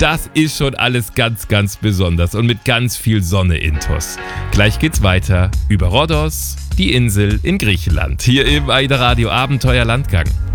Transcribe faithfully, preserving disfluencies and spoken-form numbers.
Das ist schon alles ganz, ganz besonders und mit ganz viel Sonne intus. Gleich geht's weiter über Rhodos, die Insel in Griechenland, hier im AIDA Radio Abenteuer Landgang.